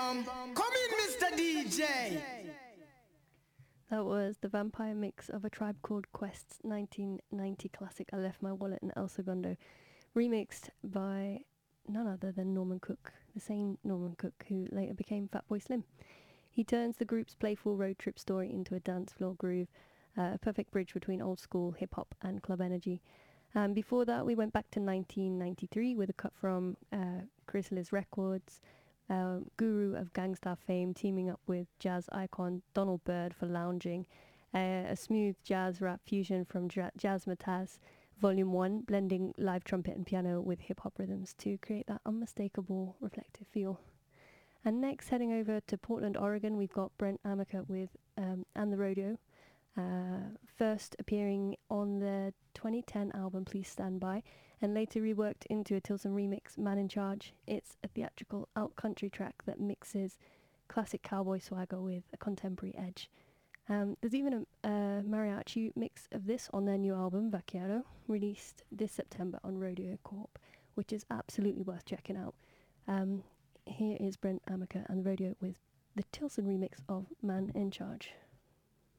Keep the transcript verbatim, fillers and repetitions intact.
bum. Come in, Mister D J. That was the vampire mix of A Tribe Called Quest's nineteen ninety classic I Left My Wallet in El Segundo, remixed by none other than Norman Cook, the same Norman Cook who later became Fatboy Slim. He turns the group's playful road trip story into a dance floor groove, uh, a perfect bridge between old school hip-hop and club energy. Um, before that, we went back to nineteen ninety-three with a cut from uh, Chrysalis Records, uh, guru of Gangstar fame, teaming up with jazz icon Donald Byrd for Lounging, uh, a smooth jazz rap fusion from J- Jazzmatazz Volume one, blending live trumpet and piano with hip-hop rhythms to create that unmistakable reflective feel. And next, heading over to Portland, Oregon, we've got Brent Amica with um, And the Rodeo, uh, first appearing on the twenty ten album Please Stand By, and later reworked into a Tilson remix, Man in Charge. It's a theatrical out-country track that mixes classic cowboy swagger with a contemporary edge. Um, there's even a, a mariachi mix of this on their new album, Vaquero, released this September on Rodeo Corp, which is absolutely worth checking out. Um, here is Brent Amica and the Rodeo with the Tilson remix of Man in Charge.